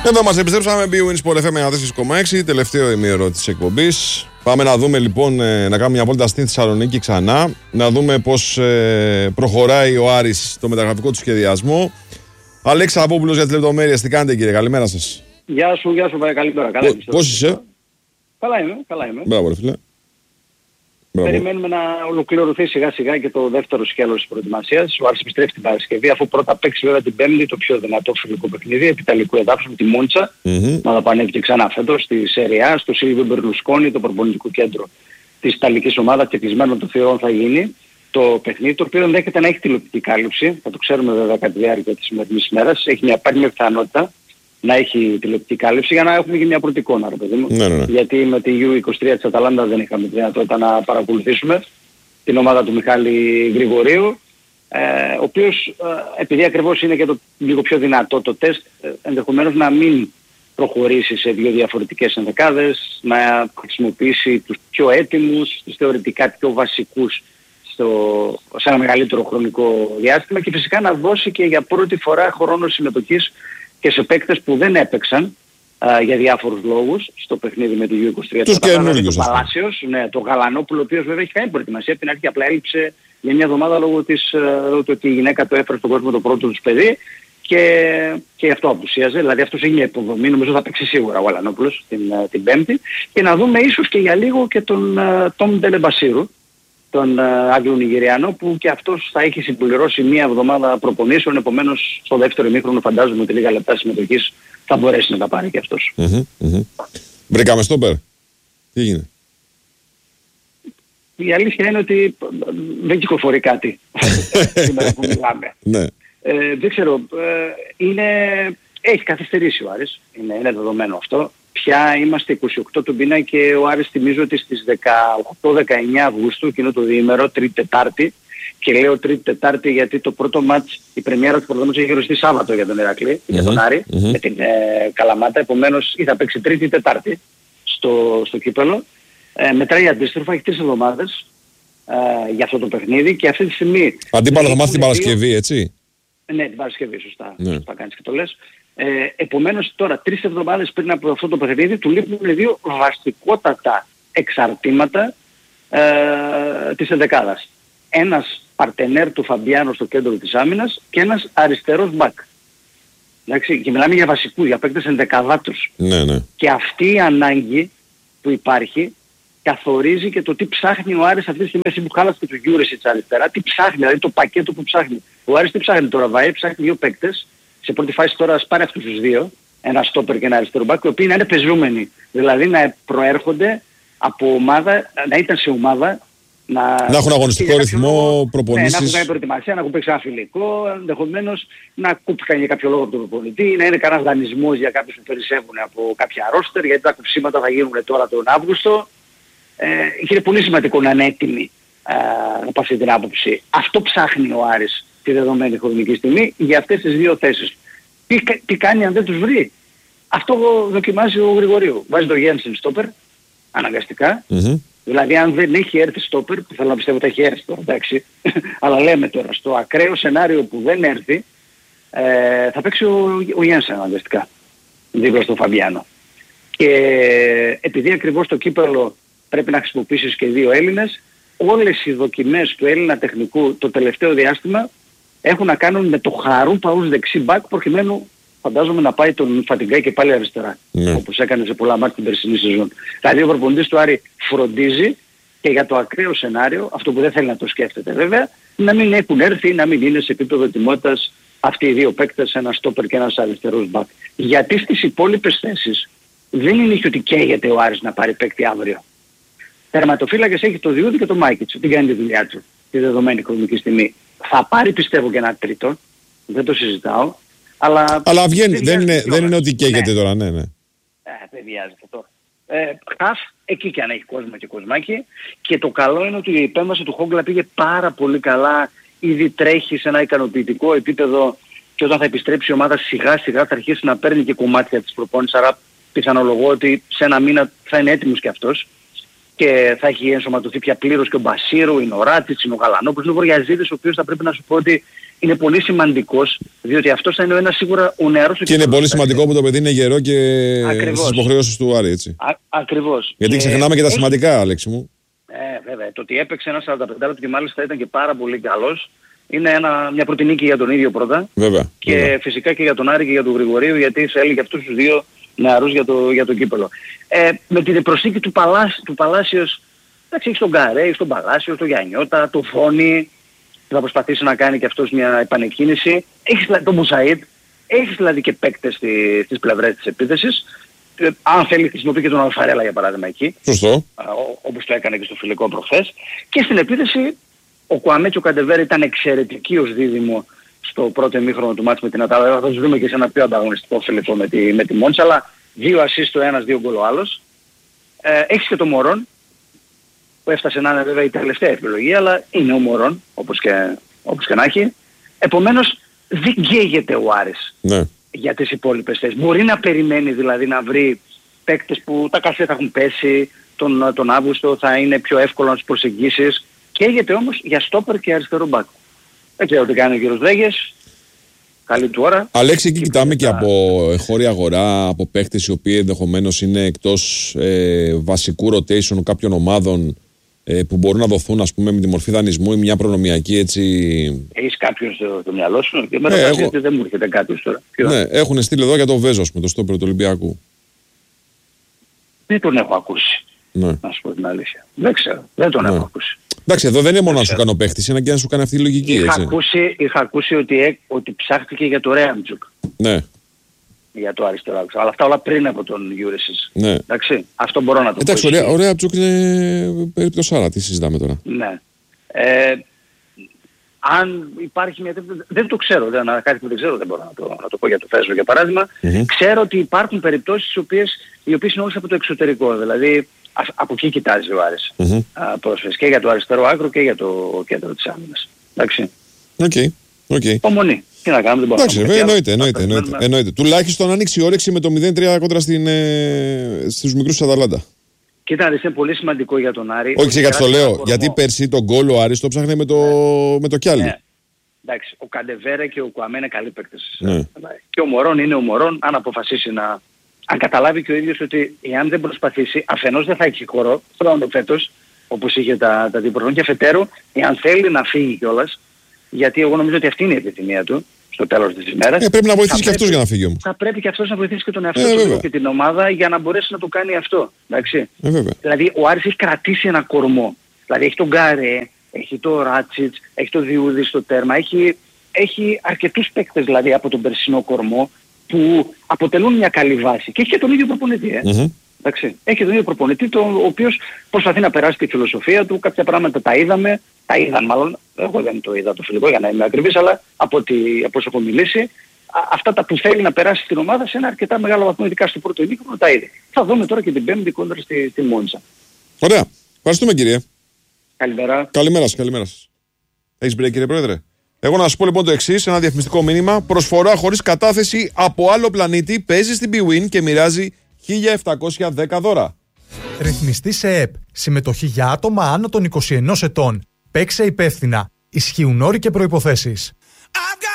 Εδώ μας επιστρέψαμε, BWIN Sport FM 4,6, τελευταίο ημίωρο της εκπομπής. Πάμε να δούμε λοιπόν, να κάνουμε μια βόλτα στην Θεσσαλονίκη ξανά, να δούμε πώς προχωράει ο Άρης στο μεταγραφικό του σχεδιασμό. Αλέξη Σαββόπουλος για τις λεπτομέρειες, τι κάνετε κύριε, καλημέρα σας. Γεια σου, καλημέρα. Πώς είσαι? Καλά είμαι. Μπράβο ρε φίλε. Περιμένουμε να ολοκληρωθεί σιγά σιγά και το δεύτερο σκέλος της προετοιμασίας. Ο Άρης επιστρέφει την Παρασκευή, αφού πρώτα παίξει βέβαια την Πέμπτη το πιο δυνατό φιλικό παιχνίδι επί ιταλικού εδάφους με τη Μόντσα. Μα δαπανεύτηκε ξανά φέτος στη Σεριά, στο Σίλβιο Μπερλουσκόνη, το προπονητικό κέντρο της ιταλικής ομάδας και κλεισμένων των θυρών θα γίνει το παιχνίδι, το οποίο ενδέχεται να έχει τηλεοπτική κάλυψη. Θα το ξέρουμε βέβαια κατά τη διάρκεια της σημερινής ημέρας. Υπάρχει μια πιθανότητα να έχει τηλεοπτική κάλυψη για να έχουμε και μια πρώτη εικόνα, ρε παιδί μου. Ναι. Γιατί με τη U23 της Αταλάντα δεν είχαμε τη δυνατότητα να παρακολουθήσουμε την ομάδα του Μιχάλη Γρηγορίου, ο οποίος επειδή ακριβώς είναι και το λίγο πιο δυνατό το τεστ, ενδεχομένως να μην προχωρήσει σε δύο διαφορετικές ενδεκάδες, να χρησιμοποιήσει τους πιο έτοιμους, τους θεωρητικά πιο βασικούς σε ένα μεγαλύτερο χρονικό διάστημα και φυσικά να δώσει και για πρώτη φορά χρόνο συμμετοχής και σε παίκτες που δεν έπαιξαν για διάφορους λόγους στο παιχνίδι με το U23. Τους καινούργιους. Το Παλάσιος, ναι, το Γαλανόπουλο, ο οποίος βέβαια έχει κάνει προετοιμασία από την αρχή, απλά έλειψε για μια εβδομάδα λόγω του ότι η γυναίκα το έφερε στον κόσμο το πρώτο τους παιδί και αυτό απουσίαζε. Δηλαδή αυτός έχει μια υποδομή, νομίζω θα παίξει σίγουρα ο Γαλανόπουλος την Πέμπτη. Και να δούμε ίσως και για λίγο και τον Τόμ Ντελεμπασίρου, τον Άγγλο Νιγηριανό, που και αυτός θα έχει συμπληρώσει μία εβδομάδα προπονήσεων, επομένως στο δεύτερο ημίχρονο φαντάζομαι ότι λίγα λεπτά συμμετοχής θα μπορέσει να τα πάρει και αυτός. Βρήκαμε στόπερ. Τι έγινε? Η αλήθεια είναι ότι δεν κυκλοφορεί κάτι σήμερα που μιλάμε. Ναι. Δεν ξέρω, έχει καθυστερήσει ο Άρης, είναι δεδομένο αυτό. Πια είμαστε 28 του μήνα και ο Άρης θυμίζω ότι στις 18-19 Αυγούστου, εκείνο το διήμερο, Τρίτη-Τετάρτη, και λέω Τρίτη-Τετάρτη γιατί το πρώτο μάτς, η πρεμιέρα του προγράμματος έχει γυριστεί Σάββατο για τον Ηρακλή, για τον Άρη, με την Καλαμάτα, επομένως ή θα παίξει Τρίτη-Τετάρτη στο κύπελλο. Μετράει αντίστροφα, έχει 3 εβδομάδες για αυτό το παιχνίδι και αυτή τη στιγμή... Αντίπαλο θα μάθει την Παρασκευή, έτσι? Ναι, την Παρασκευή, σωστά κάνεις και το λες. Επομένως τώρα 3 εβδομάδες πριν από αυτό το παιχνίδι του λείπουν 2 βασικότατα εξαρτήματα της ενδεκάδας. Ένας παρτενέρ του Φαμπιάνο στο κέντρο της άμυνας και ένας αριστερός μπακ. Εντάξει, και μιλάμε για βασικούς, για παίκτες ενδεκαδάτους. Ναι. Και αυτή η ανάγκη που υπάρχει καθορίζει και το τι ψάχνει ο Άρης αυτή τη στιγμή που χάλασε του Γιούρεσιτς αριστερά, τι ψάχνει, δηλαδή το πακέτο που ψάχνει. Ο Άρης τι ψάχνει τώρα, ψάχνει 2 παίκτες. Σε πρώτη φάση τώρα ας πάρει αυτούς τους 2, ένα στόπερ και ένα αριστερό μπακ, οι οποίοι να είναι πεζούμενοι. Δηλαδή να προέρχονται από ομάδα, να ήταν σε ομάδα, να έχουν αγωνιστικό ρυθμό, προπονήσεις. Ναι, να έχουν κάνει προετοιμασία, να έχουν παίξει ένα φιλικό, ενδεχομένως να κούψαν για κάποιο λόγο από τον προπονητή, να είναι κανένας δανεισμός για κάποιους που περισσεύουν από κάποια ρόστερ, γιατί τα κουψίματα θα γίνουν τώρα τον Αύγουστο. Είναι πολύ σημαντικό να είναι έτοιμοι από αυτή την άποψη. Αυτό ψάχνει ο Άρης τη δεδομένη χρονική στιγμή για αυτές τις 2 θέσεις. Τι κάνει αν δεν τους βρει? Αυτό δοκιμάζει ο Γρηγορίου. Βάζει το Γένσεν στόπερ, αναγκαστικά. Δηλαδή αν δεν έχει έρθει στόπερ, που θέλω να πιστεύω ότι έχει έρθει τώρα, εντάξει, αλλά λέμε τώρα στο ακραίο σενάριο που δεν έρθει, θα παίξει ο Γένσεν αναγκαστικά, δίπλα στο Φαμπιάνο. Και επειδή ακριβώς το κύπελλο πρέπει να χρησιμοποιήσεις και 2 Έλληνες, όλες οι δοκιμές του Έλληνα τεχνικού το τελευταίο διάστημα έχουν να κάνουν με το Χαρούπα ως δεξί μπακ, προκειμένου φαντάζομαι να πάει τον Φατιγκάη και πάλι αριστερά, όπως έκανε σε πολλά μάτια την περσινή σεζόν. Δηλαδή ο προπονητής του Άρη φροντίζει και για το ακραίο σενάριο, αυτό που δεν θέλει να το σκέφτεται βέβαια, να μην έχουν έρθει ή να μην είναι σε επίπεδο ετοιμότητας αυτοί οι 2 παίκτες, ένας στόπερ και ένας αριστερός μπακ. Γιατί στις υπόλοιπες θέσεις δεν είναι και ότι καίγεται ο Άρης να πάρει παίκτη αύριο. Τερματοφύλακες έχει το Διούδη και το Μάικιτς, την κάνει τη δουλειά του τη δεδομένη χρονική στιγμή. Θα πάρει πιστεύω και ένα τρίτο, δεν το συζητάω. Αλλά βγαίνει, δεν είναι ότι καίγεται τώρα, ναι. Δεν βιάζεται τώρα. Χαφ, εκεί και αν έχει κόσμο και κοσμάκι. Και το καλό είναι ότι η επέμβαση του Χόγκλα πήγε πάρα πολύ καλά. Ήδη τρέχει σε ένα ικανοποιητικό επίπεδο και όταν θα επιστρέψει η ομάδα σιγά σιγά θα αρχίσει να παίρνει και κομμάτια της προπόνησης. Άρα πιθανολογώ ότι σε ένα μήνα θα είναι έτοιμος και αυτός. Και θα έχει ενσωματωθεί πια πλήρως και ο Μπασίρου, η Νοράτης, ο Γαλανόπουλος, είναι ο Βοριαζίδης, ο οποίος θα πρέπει να σου πω ότι είναι πολύ σημαντικός, διότι αυτός θα είναι ένα σίγουρα ο νεαρός του. Και είναι πολύ σημαντικό που το παιδί είναι γερό και στις υποχρεώσεις του Άρη, έτσι. Ακριβώς. Γιατί ξεχνάμε και τα σημαντικά, Αλέξη μου. Βέβαια. Το ότι έπαιξε ένα 45 και μάλιστα ήταν και πάρα πολύ καλός, είναι μια πρώτη νίκη για τον ίδιο πρώτα. Βέβαια. Και βέβαια. Φυσικά και για τον Άρη και για τον Γρηγορίου, γιατί θέλει και αυτούς τους δύο νεαρούς για το κύπελλο. Με την προσθήκη του Παλάσιος, εντάξει, έχει τον Γκαρέ, έχει τον Παλάσιο, τον Γιαννιώτα, τον Φόνι, θα προσπαθήσει να κάνει και αυτός μια επανεκκίνηση. Έχεις τον Μουσαΐτ, έχεις δηλαδή και παίκτες στις πλευρές της επίθεσης. Αν θέλει χρησιμοποιεί και τον Αλφαρέλα για παράδειγμα εκεί. Σωστό. Όπως το έκανε και στο φιλικό προχθές. Και στην επίθεση ο Κουαμέ και ο Καντεβέρ ήταν εξαιρετικοί ως δίδυμο στο πρώτο ημίχρονο του μάτς με την Αταλάντα. Θα τους δούμε και σε ένα πιο ανταγωνιστικό φιλικό με τη Μόντσα, αλλά 2 assist το ένας, 2 γκολ ο άλλος. Έχεις και τον Μωρόν, που έφτασε να είναι βέβαια η τελευταία επιλογή, αλλά είναι ο Μωρόν, όπως και να έχει. Επομένως δεν καίγεται ο Άρης για τις υπόλοιπες θέσεις. Μπορεί να περιμένει δηλαδή να βρει παίκτες που τα καφέ θα έχουν πέσει τον Αύγουστο, θα είναι πιο εύκολο να τους προσεγγίσεις. Καίγεται όμως για στόπερ και αριστερό μπακ. Δεν ξέρω τι κάνει ο κύριος Δέγες. Καλή του ώρα. Αλέξη, εκεί κοιτάμε και από εγχώρια αγορά, από παίχτες οι οποίοι ενδεχομένως είναι εκτός βασικού rotation κάποιων ομάδων που μπορούν να δοθούν, ας πούμε, με τη μορφή δανεισμού ή μια προνομιακή, έτσι. Έχεις κάποιον στο μυαλό σου? Και δεν μου έρχεται κάποιος τώρα. Ναι, έχουν στείλει εδώ για το Βέζος με το στόπερ του Ολυμπιακού. Δεν τον έχω ακούσει. Ναι. Να σου πω την αλήθεια. Δεν ξέρω. Δεν τον έχω ακούσει. Εντάξει, εδώ δεν είναι μόνο να σου κάνω παίχτης, είναι και να σου κάνει αυτή η λογική. Είχα ακούσει ότι ψάχτηκε για το Ρέαμτζουκ. Ναι. Για το αριστερό άκουσα. Αλλά αυτά όλα πριν από τον Γιούρεσης. Ναι. Εντάξει, αυτό μπορώ να το πω. Εντάξει, ο Ρέαμτζουκ είναι περίπτωση άρα. Τι συζητάμε τώρα. Ναι. Αν υπάρχει μια τέτοια... Δεν το ξέρω. Κάτι που δεν ξέρω δεν μπορώ να το πω για το Φέσβο για παράδειγμα. Ξέρω ότι υπάρχουν περιπτώσεις οι οποίες είναι όλες από το εξωτερικό. Δηλαδή από εκεί κοιτάζει ο Άρης. Πρόσφερες και για το αριστερό άκρο και για το κέντρο της άμυνας. Εντάξει. Οκ. Υπομονή. Τι να κάνουμε, δεν μπορούμε. Εντάξει, εννοείται. Τουλάχιστον άνοιξε η όρεξη με το 0-3 κόντρα στους μικρούς της Αταλάντα. Κοίτα, είναι πολύ σημαντικό για τον Άρη. Όχι, γιατί το λέω. Γιατί πέρσι τον γκολ ο Άρης το ψάχνει με το Κιάλι. Ναι. Εντάξει, ο Καντεβέρε και ο Κουαμέ είναι καλοί παίκτες. Ναι. Και ο Μωρόν είναι ο Μωρόν, αν αποφασίσει αν καταλάβει και ο ίδιος ότι εάν δεν προσπαθήσει, αφενός δεν θα έχει χώρο, χρόνο φέτος, όπως είχε τα δύο χρόνια, και αφετέρου, εάν θέλει να φύγει κιόλας, γιατί εγώ νομίζω ότι αυτή είναι η επιθυμία του, στο τέλος της ημέρας. Πρέπει να βοηθήσει και αυτός για να φύγει όμως. Θα πρέπει και αυτός να βοηθήσει και τον εαυτό του και την ομάδα για να μπορέσει να το κάνει αυτό. Εντάξει. Δηλαδή ο Άρης έχει κρατήσει ένα κορμό. Δηλαδή έχει τον Γκαρέ, έχει τον Ράτσιτς, έχει τον Διούδη στο τέρμα, έχει αρκετούς παίκτες δηλαδή από τον περσινό κορμό που αποτελούν μια καλή βάση. Και έχει και τον ίδιο προπονητή. Εντάξει. Έχει τον ίδιο προπονητή, ο οποίος προσπαθεί να περάσει τη φιλοσοφία του. Κάποια πράγματα τα είδαμε, τα είδαν μάλλον. Εγώ δεν το είδα το φιλικό για να είμαι ακριβής, αλλά από όσο έχω μιλήσει, αυτά τα που θέλει να περάσει στην ομάδα σε ένα αρκετά μεγάλο βαθμό, ειδικά στο πρώτο ημίχρονο, τα είδε. Θα δούμε τώρα και την Πέμπτη κόντρα στη Μόντσα. Ωραία. Ευχαριστούμε, κύριε. Καλημέρα. Καλημέρα σας. Έχεις break, κύριε Πρόεδρε? Εγώ να σας πω λοιπόν το εξής, ένα διαφημιστικό μήνυμα. Προσφορά χωρίς κατάθεση από άλλο πλανήτη, παίζει στην bwin και μοιράζει 1.710 δώρα. Ρυθμιστή σε ΕΠ. Συμμετοχή για άτομα άνω των 21 ετών. Παίξε υπεύθυνα. Ισχύουν όροι και προϋποθέσεις.